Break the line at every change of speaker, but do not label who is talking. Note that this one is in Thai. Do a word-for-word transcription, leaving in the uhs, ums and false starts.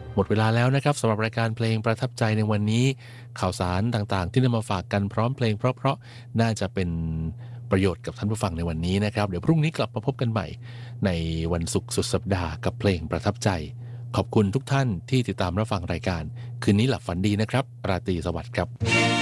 หมดเวลาแล้วนะครับสำหรับรายการเพลงประทับใจในวันนี้ข่าวสารต่างๆที่นำมาฝากกันพร้อมเพลงเพราะๆน่าจะเป็นประโยชน์กับท่านผู้ฟังในวันนี้นะครับเดี๋ยวพรุ่งนี้กลับมาพบกันใหม่ในวันศุกร์สุดสัปดาห์กับเพลงประทับใจขอบคุณทุกท่านที่ติดตามรับฟังรายการคืนนี้หลับฝันดีนะครับราตรีสวัสดิ์ครับ